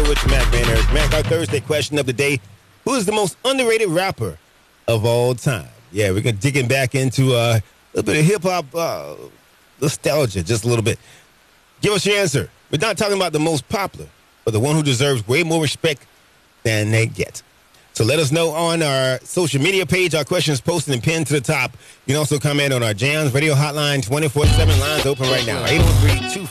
with you, Mac Van Eric. Mac, our Thursday question of the day. Who is the most underrated rapper of all time? Yeah, we're going to digging back into a little bit of hip-hop nostalgia, just a little bit. Give us your answer. We're not talking about the most popular, but the one who deserves way more respect than they get. So let us know on our social media page. Our question is posted and pinned to the top. You can also comment on our Jams Radio Hotline 24/7. Lines open right now. 803-2